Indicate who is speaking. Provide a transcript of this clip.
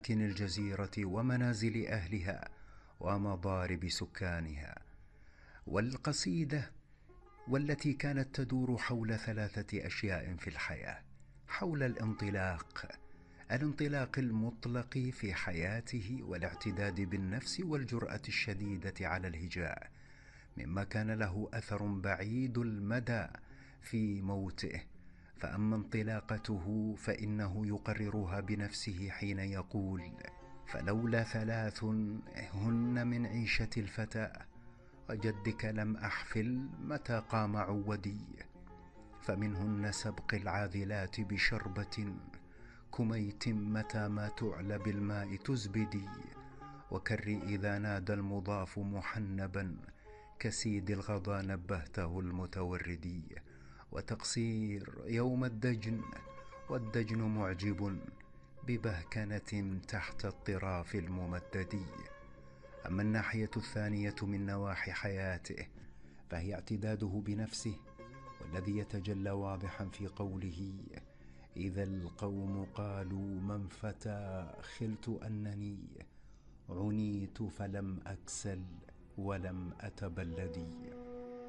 Speaker 1: الجزيرة ومنازل أهلها ومضارب سكانها. والقصيدة والتي كانت تدور حول 3 أشياء في الحياة: حول الانطلاق المطلق في حياته، والاعتداد بالنفس، والجرأة الشديدة على الهجاء، مما كان له أثر بعيد المدى في موته. فأما انطلاقته فإنه يقررها بنفسه حين يقول: فلولا 3 هن من عيشة الفتى، وجدك لم أحفل متى قام عودي. فمنهن سبق العاذلات بشربة، كميت متى ما تعلى بالماء تزبدي. وكري إذا نادى المضاف محنبا، كسيد الغضا نبهته المتوردي. وتقصير يوم الدجن، والدجن معجب ببهكنة تحت الطراف الممدد. أما الناحية الثانية من نواحي حياته فهي اعتداده بنفسه، والذي يتجلى واضحا في قوله: إذا القوم قالوا من فتى، خلت أنني عنيت فلم أكسل ولم أتبلدي.